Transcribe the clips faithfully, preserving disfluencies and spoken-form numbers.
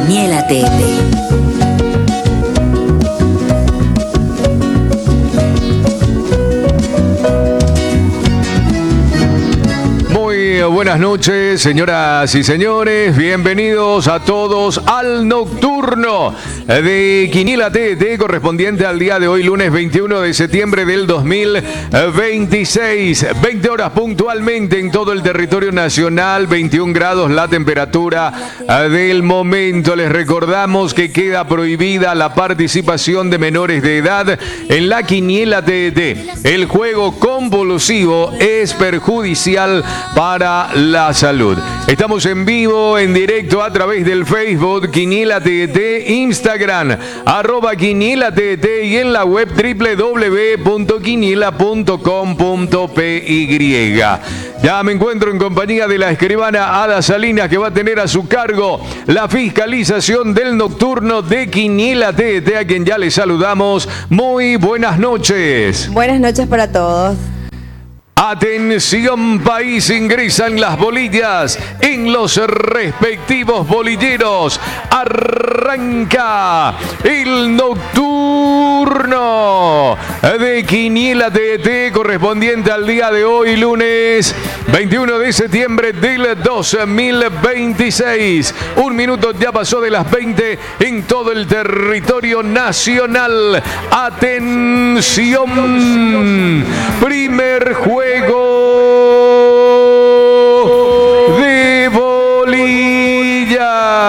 Quiniela T T. Buenas noches, señoras y señores. Bienvenidos a todos al nocturno de Quiniela T T correspondiente al día de hoy, lunes veintiuno de septiembre del dos mil veintiséis. veinte horas puntualmente en todo el territorio nacional, veintiún grados la temperatura del momento. Les recordamos que queda prohibida la participación de menores de edad en la Quiniela T T. El juego convulsivo es perjudicial para la salud. Estamos en vivo, en directo a través del Facebook Quiniela T T, Instagram arroba Quiniela T T y en la web doble u doble u doble u punto quiniela punto com punto p y. Ya me encuentro en compañía de la escribana Ada Salinas, que va a tener a su cargo la fiscalización del nocturno de Quiniela T T, a quien ya le saludamos. Muy buenas noches. Buenas noches para todos. Atención país, ingresan las bolillas en los respectivos bolilleros. Arranca el nocturno de Quiniela T T correspondiente al día de hoy, lunes veintiuno de septiembre del dos mil veintiséis. Un minuto ya pasó de las veinte en todo el territorio nacional. Atención, primer juego de bolillas.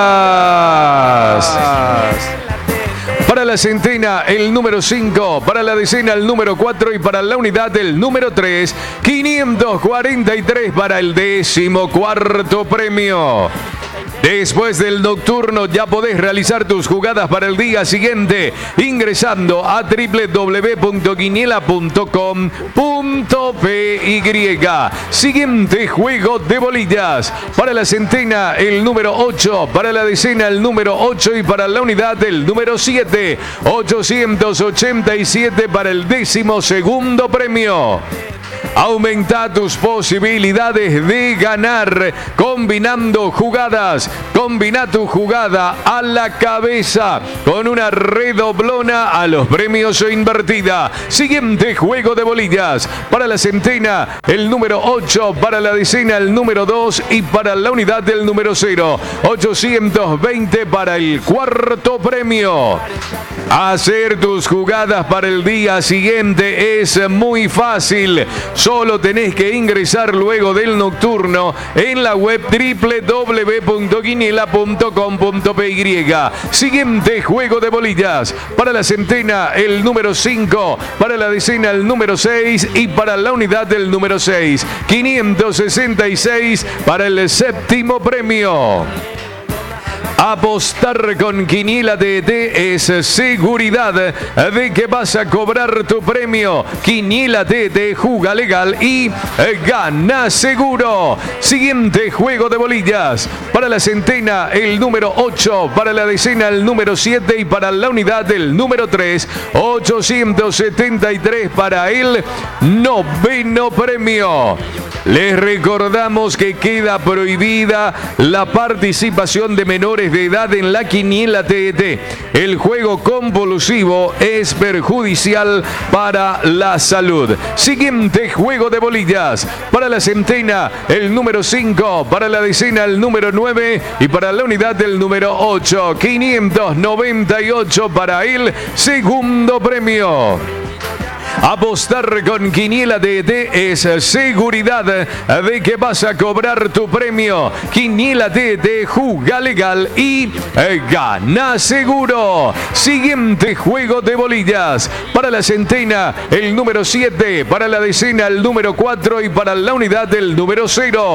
Para la centena el número cinco, para la decena el número cuatro y para la unidad el número tres, quinientos cuarenta y tres para el décimo cuarto premio. Después del nocturno ya podés realizar tus jugadas para el día siguiente ingresando a doble u doble u doble u punto quiniela punto com punto p y. Siguiente juego de bolillas. Para la centena el número ocho, para la decena el número ocho y para la unidad el número siete. ochocientos ochenta y siete para el décimo segundo premio. Aumenta tus posibilidades de ganar combinando jugadas. Combina tu jugada a la cabeza con una redoblona a los premios o invertida. Siguiente juego de bolillas. Para la centena el número ocho, para la decena el número dos y para la unidad el número cero. ochocientos veinte para el cuarto premio. Hacer tus jugadas para el día siguiente es muy fácil. Solo tenés que ingresar luego del nocturno en la web doble u doble u doble u punto quiniela punto com punto p y. Siguiente juego de bolillas. Para la centena el número cinco, para la decena el número seis y para la unidad el número seis. quinientos sesenta y seis para el séptimo premio. Apostar con Quiniela T T es seguridad de que vas a cobrar tu premio. Quiniela T T, juga legal y gana seguro. Siguiente juego de bolillas. Para la centena el número ocho, para la decena el número siete y para la unidad el número tres. ochocientos setenta y tres para el noveno premio. Les recordamos que queda prohibida la participación de menores de edad en la Quiniela T T. El juego convulsivo es perjudicial para la salud. Siguiente juego de bolillas. Para la centena el número cinco, para la decena el número nueve y para la unidad el número ocho. quinientos noventa y ocho para el segundo premio. Apostar con Quiniela T T es seguridad de que vas a cobrar tu premio. Quiniela T T, juga legal y gana seguro. Siguiente juego de bolillas. Para la centena el número siete, para la decena el número cuatro y para la unidad el número cero.